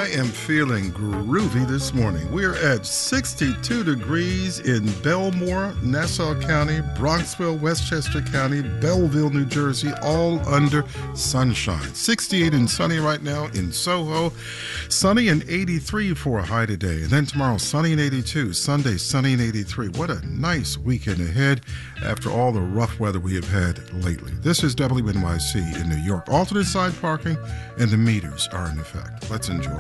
I am feeling groovy this morning. We're at 62 degrees in Belmore, Nassau County, Bronxville, Westchester County, Belleville, New Jersey, all under sunshine. 68 and sunny right now in Soho. Sunny and 83 for a high today. And then tomorrow, sunny and 82. Sunday, sunny and 83. What a nice weekend ahead after all the rough weather we have had lately. This is WNYC in New York. Alternate side parking and the meters are in effect. Let's enjoy.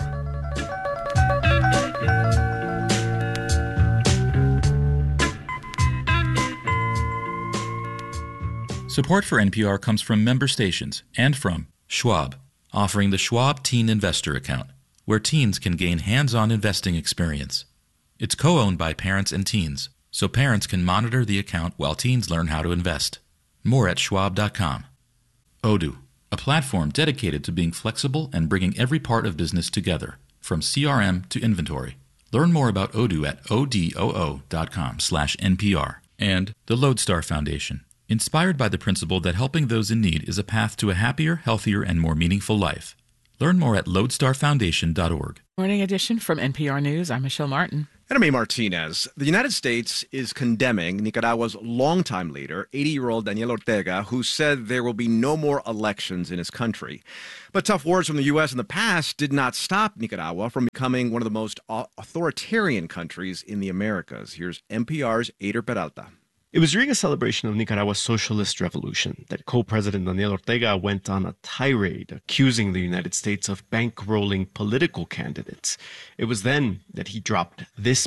Support for NPR comes from member stations and from Schwab, offering the Schwab Teen Investor Account, where teens can gain hands-on investing experience. It's co-owned by parents and teens, so parents can monitor the account while teens learn how to invest. More at schwab.com. Odoo, a platform dedicated to being flexible and bringing every part of business together, from CRM to inventory. Learn more about Odoo at odoo.com/NPR. And the Lodestar Foundation, inspired by the principle that helping those in need is a path to a happier, healthier, and more meaningful life. Learn more at lodestarfoundation.org. Morning edition from NPR News. I'm Michelle Martin. And I'm A. Martinez. The United States is condemning Nicaragua's longtime leader, 80-year-old Daniel Ortega, who said there will be no more elections in his country. But tough words from the U.S. in the past did not stop Nicaragua from becoming one of the most authoritarian countries in the Americas. Here's NPR's Eider Peralta. It was during a celebration of Nicaragua's socialist revolution that co-president Daniel Ortega went on a tirade accusing the United States of bankrolling political candidates. It was then that he dropped this